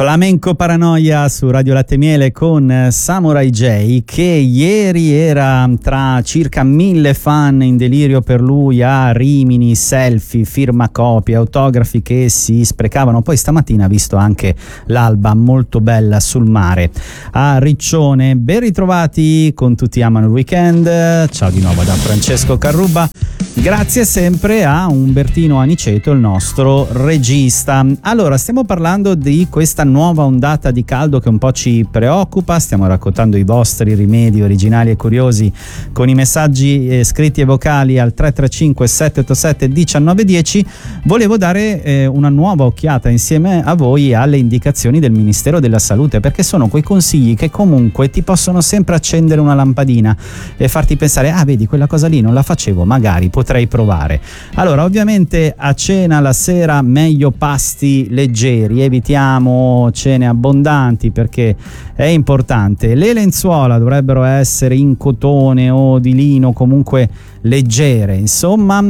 Flamenco Paranoia su Radio Latte Miele con Samurai J, che ieri era tra circa 1000 fan in delirio per lui a Rimini, selfie, firmacopie, autografi che si sprecavano. Poi stamattina ha visto anche l'alba molto bella sul mare a Riccione. Ben ritrovati con Tutti amano il weekend. Ciao di nuovo da Francesco Carrubba. Grazie sempre a Umbertino Aniceto, il nostro regista. Allora, stiamo parlando di questa nuova ondata di caldo che un po' ci preoccupa. Stiamo raccontando i vostri rimedi originali e curiosi con i messaggi scritti e vocali al 335 787 1910. Volevo dare una nuova occhiata insieme a voi alle indicazioni del Ministero della Salute, perché sono quei consigli che comunque ti possono sempre accendere una lampadina e farti pensare: ah, vedi, quella cosa lì non la facevo, magari potrei provare. Allora, ovviamente a cena la sera meglio pasti leggeri, evitiamo cene abbondanti perché è importante. Le lenzuola dovrebbero essere in cotone o di lino, comunque leggere. Insomma,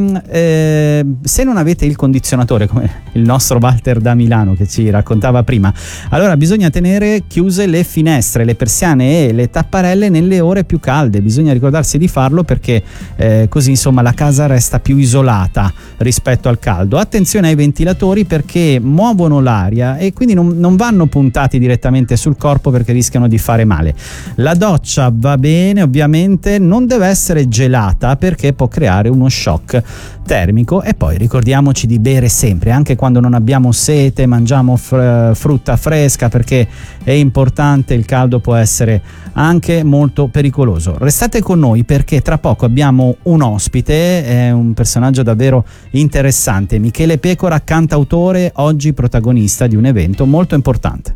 se non avete il condizionatore, come il nostro Walter da Milano che ci raccontava prima, allora bisogna tenere chiuse le finestre, le persiane e le tapparelle nelle ore più calde. Bisogna ricordarsi di farlo perché così insomma la casa resta più isolata rispetto al caldo. Attenzione ai ventilatori perché muovono l'aria e quindi non vanno puntati direttamente sul corpo perché rischiano di fare male. La doccia va bene, ovviamente non deve essere gelata perché può creare uno shock termico. E poi ricordiamoci di bere sempre, anche quando non abbiamo sete, mangiamo frutta fresca, perché è importante. Il caldo può essere anche molto pericoloso. Restate con noi perché tra poco abbiamo un ospite, è un personaggio davvero interessante, Michele Pecora, cantautore, oggi protagonista di un evento molto importante.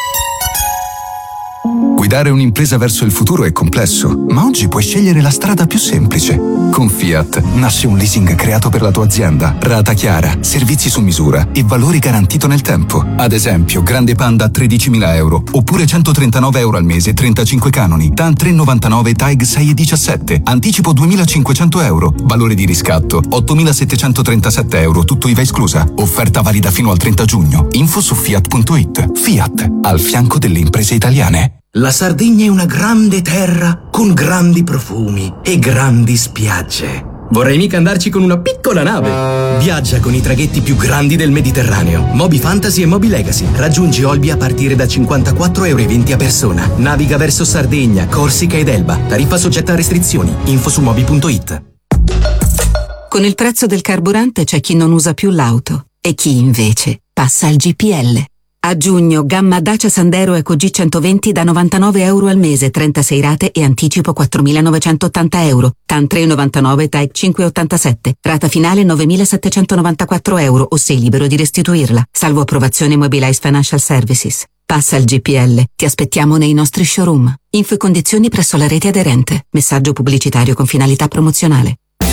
Guidare un'impresa verso il futuro è complesso, ma oggi puoi scegliere la strada più semplice. Con Fiat nasce un leasing creato per la tua azienda, rata chiara, servizi su misura e valore garantito nel tempo. Ad esempio, Grande Panda a 13.000 euro, oppure 139 euro al mese, 35 canoni, TAN 3,99, TAG 6,17, anticipo 2.500 euro, valore di riscatto 8.737 euro, tutto IVA esclusa. Offerta valida fino al 30 giugno. Info su Fiat.it. Fiat, al fianco delle imprese italiane. La Sardegna è una grande terra con grandi profumi e grandi spiagge. Vorrei mica andarci con una piccola nave. Viaggia con i traghetti più grandi del Mediterraneo. Moby Fantasy e Moby Legacy. Raggiungi Olbia a partire da 54,20 € a persona. Naviga verso Sardegna, Corsica ed Elba. Tariffa soggetta a restrizioni. Info su moby.it. Con il prezzo del carburante c'è chi non usa più l'auto e chi invece passa al GPL. A giugno, gamma Dacia Sandero Eco G120 da 99 euro al mese, 36 rate e anticipo 4.980 euro. TAN 3,99, TAG 5,87. Rata finale 9.794 euro o sei libero di restituirla. Salvo approvazione Mobilize Financial Services. Passa al GPL. Ti aspettiamo nei nostri showroom. Info e condizioni presso la rete aderente. Messaggio pubblicitario con finalità promozionale.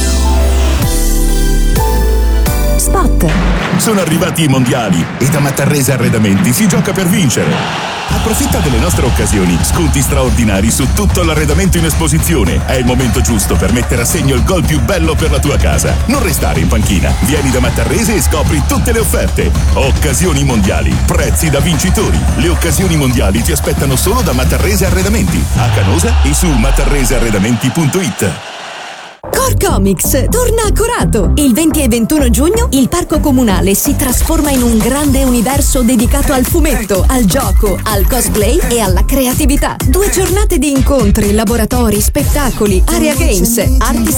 Spot. Sono arrivati i mondiali e da Mattarrese Arredamenti si gioca per vincere. Approfitta delle nostre occasioni, sconti straordinari su tutto l'arredamento in esposizione. È il momento giusto per mettere a segno il gol più bello per la tua casa. Non restare in panchina. Vieni da Mattarrese e scopri tutte le offerte. Occasioni mondiali, prezzi da vincitori. Le occasioni mondiali ti aspettano solo da Mattarrese Arredamenti, a Canosa e su mattarresearredamenti.it. Core Comics torna a Corato. Il 20 e 21 giugno il parco comunale si trasforma in un grande universo dedicato al fumetto, al gioco, al cosplay e alla creatività. 2 giornate di incontri, laboratori, spettacoli, area games, arti